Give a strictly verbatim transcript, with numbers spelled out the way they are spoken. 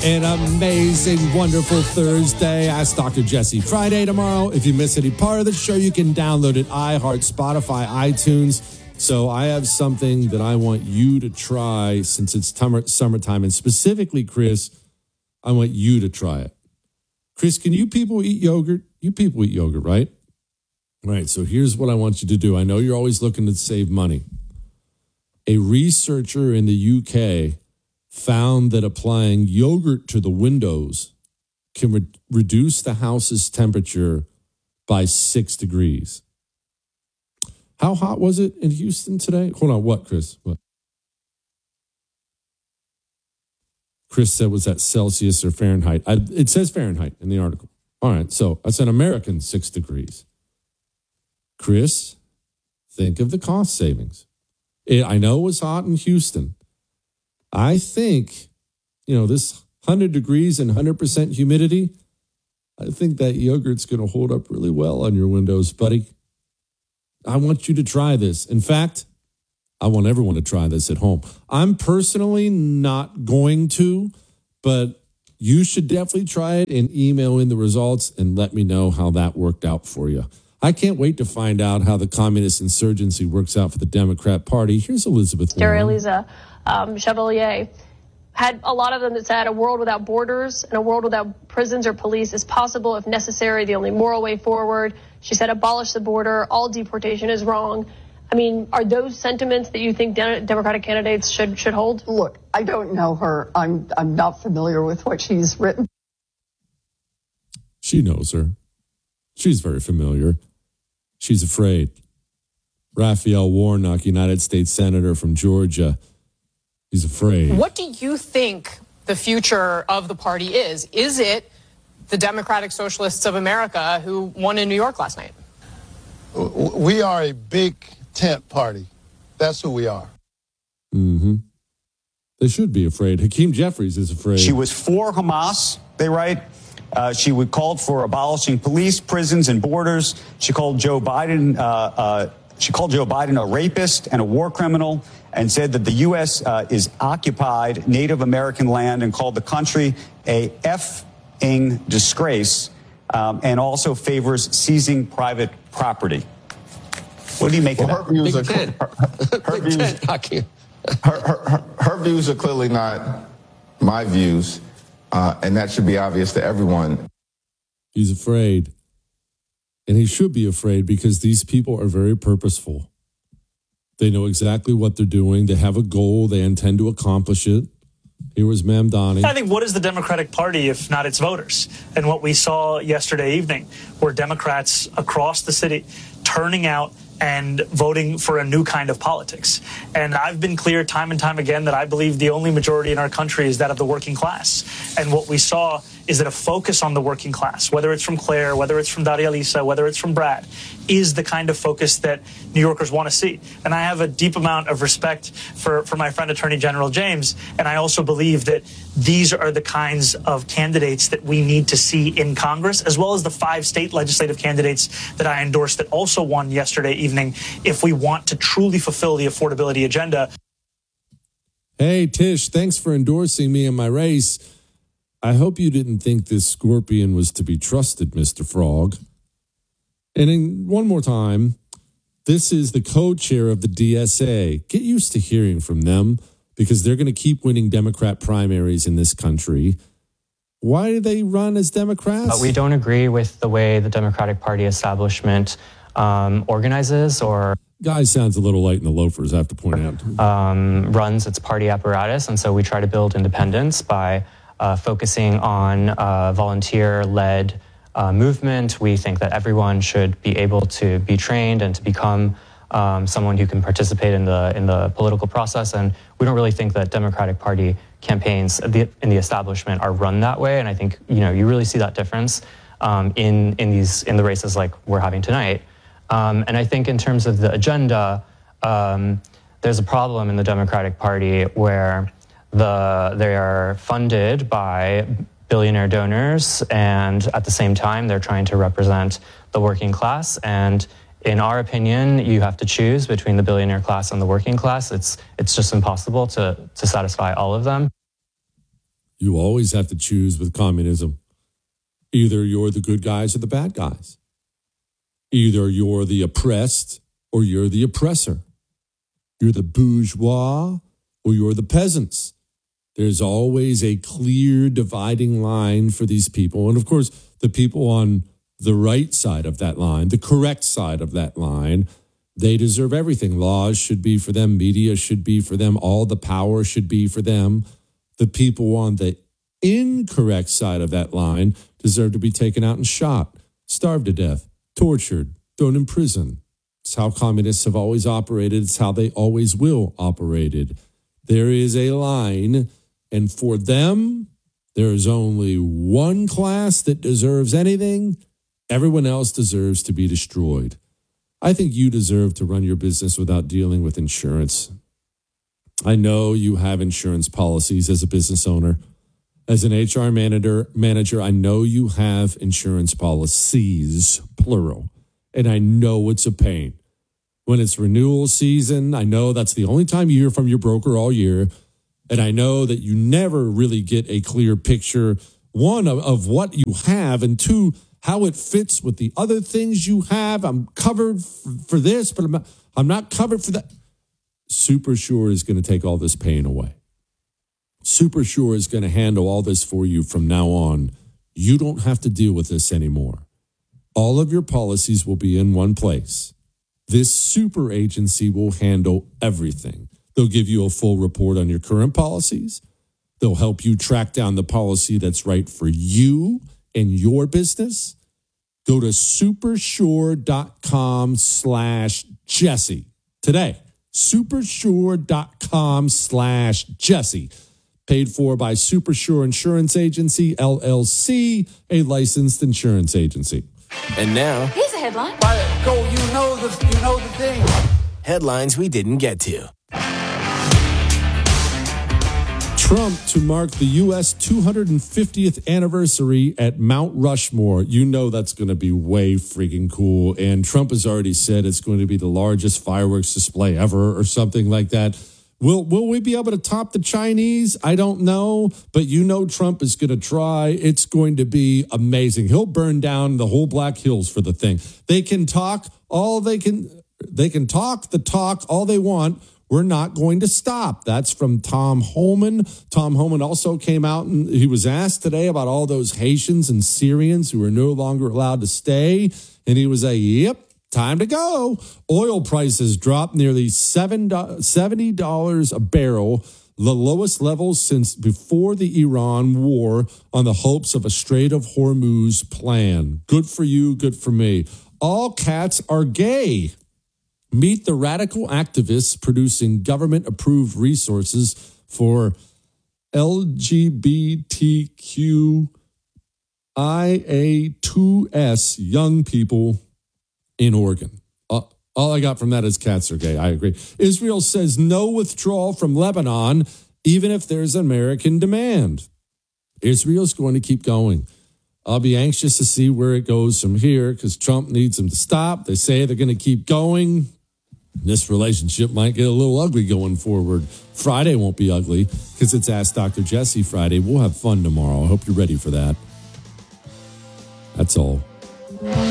An amazing, wonderful Thursday. Ask Doctor Jesse Friday tomorrow. If you miss any part of the show, you can download it, iHeart, Spotify, iTunes. So I have something that I want you to try since it's tum- summertime. And specifically, Chris, I want you to try it. Chris, can you people eat yogurt? You people eat yogurt, right? All right, so here's what I want you to do. I know you're always looking to save money. A researcher in the U K found that applying yogurt to the windows can re- reduce the house's temperature by six degrees. How hot was it in Houston today? Hold on, what, Chris? What? Chris said, was that Celsius or Fahrenheit? I, it says Fahrenheit in the article. All right, so that's an American six degrees. Chris, think of the cost savings. It, I know it was hot in Houston. I think, you know, this one hundred degrees and one hundred percent humidity, I think that yogurt's going to hold up really well on your windows, buddy. I want you to try this. In fact, I want everyone to try this at home. I'm personally not going to, but you should definitely try it and email in the results and let me know how that worked out for you. I can't wait to find out how the communist insurgency works out for the Democrat Party. Here's Elizabeth Warren. Elisa um, Chevalier had a lot of them that said a world without borders and a world without prisons or police is possible if necessary, the only moral way forward. She said abolish the border, all deportation is wrong. I mean, are those sentiments that you think de- Democratic candidates should should hold? Look, I don't know her. I'm I'm not familiar with what she's written. She knows her. She's very familiar. She's afraid. Raphael Warnock, United States Senator from Georgia. He's afraid. What do you think the future of the party is? Is it the Democratic Socialists of America who won in New York last night? We are a big tent party. That's who we are. Mm-hmm. They should be afraid. Hakeem Jeffries is afraid. She was for Hamas, they write. Uh, she would call for abolishing police, prisons, and borders. She called Joe Biden. Uh, uh, she called Joe Biden a rapist and a war criminal, and said that the U S uh, is occupied Native American land, and called the country a F-ing disgrace, um, and also favors seizing private property. What do you make well, of her views that? are her, her, her views. Her, her, her, her views are clearly not my views. Uh, and that should be obvious to everyone. He's afraid. And he should be afraid because these people are very purposeful. They know exactly what they're doing. They have a goal. They intend to accomplish it. Here was Mamdani. I think, what is the Democratic Party if not its voters? And what we saw yesterday evening were Democrats across the city turning out and voting for a new kind of politics. And I've been clear time and time again that I believe the only majority in our country is that of the working class. And what we saw is that a focus on the working class, whether it's from Claire, whether it's from Daria Lisa, whether it's from Brad, is the kind of focus that New Yorkers want to see. And I have a deep amount of respect for, for my friend Attorney General James. And I also believe that these are the kinds of candidates that we need to see in Congress, as well as the five state legislative candidates that I endorsed that also won yesterday evening, if we want to truly fulfill the affordability agenda. Hey, Tish, thanks for endorsing me in my race. I hope you didn't think this scorpion was to be trusted, Mister Frog. And in, one more time, this is the co-chair of the D S A. Get used to hearing from them because they're going to keep winning Democrat primaries in this country. Why do they run as Democrats? Uh, we don't agree with the way the Democratic Party establishment um, organizes or... Guy sounds a little light in the loafers, I have to point out. Um, runs its party apparatus, and so we try to build independence by uh, focusing on uh, volunteer-led uh, movement. We think that everyone should be able to be trained and to become um, someone who can participate in the in the political process, and we don't really think that Democratic Party campaigns in the establishment are run that way. And I think you know you really see that difference um, in in these in the races like we're having tonight. Um, and I think in terms of the agenda, um, there's a problem in the Democratic Party where the they are funded by billionaire donors, and at the same time, they're trying to represent the working class. And in our opinion, you have to choose between the billionaire class and the working class. It's it's just impossible to to satisfy all of them. You always have to choose with communism. Either you're the good guys or the bad guys. Either you're the oppressed or you're the oppressor. You're the bourgeois or you're the peasants. There's always a clear dividing line for these people. And of course, the people on the right side of that line, the correct side of that line, they deserve everything. Laws should be for them. Media should be for them. All the power should be for them. The people on the incorrect side of that line deserve to be taken out and shot, starved to death, tortured, thrown in prison. It's how communists have always operated. It's how they always will operated. There is a line, and for them, there is only one class that deserves anything. Everyone else deserves to be destroyed. I think you deserve to run your business without dealing with insurance. I know you have insurance policies as a business owner. As an H R manager, manager, I know you have insurance policies, plural, and I know it's a pain. When it's renewal season, I know that's the only time you hear from your broker all year, and I know that you never really get a clear picture, one, of, of what you have, and two, how it fits with the other things you have. I'm covered for, for this, but I'm not, I'm not covered for that. SuperSure is going to take all this pain away. SuperSure is going to handle all this for you from now on. You don't have to deal with this anymore. All of your policies will be in one place. This super agency will handle everything. They'll give you a full report on your current policies. They'll help you track down the policy that's right for you and your business. Go to supersure.com slash Jesse today. Supersure.com slash Jesse. Paid for by SuperSure Insurance Agency, L L C, a licensed insurance agency. And now, here's a headline. Go, you know the, you know the thing. Headlines we didn't get to. Trump to mark the U S two hundred fiftieth anniversary at Mount Rushmore. You know that's going to be way freaking cool. And Trump has already said it's going to be the largest fireworks display ever or something like that. Will will we be able to top the Chinese? I don't know, but you know Trump is going to try. It's going to be amazing. He'll burn down the whole Black Hills for the thing. They can talk all they can. They can talk the talk all they want. We're not going to stop. That's from Tom Homan. Tom Homan also came out and he was asked today about all those Haitians and Syrians who are no longer allowed to stay. And he was like, yep. Time to go. Oil prices dropped nearly seventy dollars a barrel, the lowest levels since before the Iran war, on the hopes of a Strait of Hormuz plan. Good for you, good for me. All cats are gay. Meet the radical activists producing government-approved resources for L G B T Q I A two S young people in Oregon. Uh, all I got from that is cats are gay. I agree. Israel says no withdrawal from Lebanon, even if there's American demand. Israel's going to keep going. I'll be anxious to see where it goes from here because Trump needs them to stop. They say they're going to keep going. This relationship might get a little ugly going forward. Friday won't be ugly because it's Ask Doctor Jesse Friday. We'll have fun tomorrow. I hope you're ready for that. That's all.